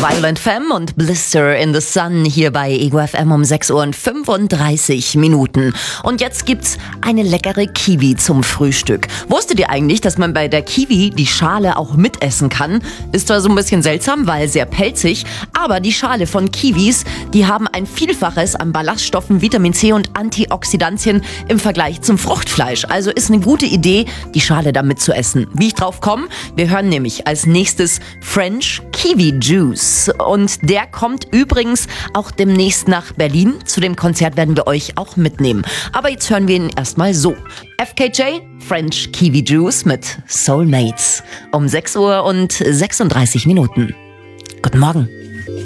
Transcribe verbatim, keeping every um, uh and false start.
Violent Femme und Blister in the Sun hier bei Ego F M um sechs Uhr und fünfunddreißig Minuten. Und jetzt gibt's eine leckere Kiwi zum Frühstück. Wusstet ihr eigentlich, dass man bei der Kiwi die Schale auch mitessen kann? Ist zwar so ein bisschen seltsam, weil sehr pelzig, aber die Schale von Kiwis, die haben ein Vielfaches an Ballaststoffen, Vitamin C und Antioxidantien im Vergleich zum Fruchtfleisch. Also ist eine gute Idee, die Schale damit zu essen. Wie ich drauf komme? Wir hören nämlich als nächstes French Kiwi Juice. Und der kommt übrigens auch demnächst nach Berlin. Zu dem Konzert werden wir euch auch mitnehmen. Aber jetzt hören wir ihn erstmal so. F K J, French Kiwi Juice mit Soulmates. Um sechs Uhr und sechsunddreißig Minuten. Guten Morgen.